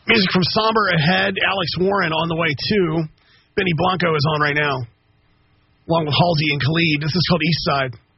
Music from Somber ahead. Alex Warren on the way, too. Benny Blanco is on right now, along with Halsey and Khalid. This is called East Side.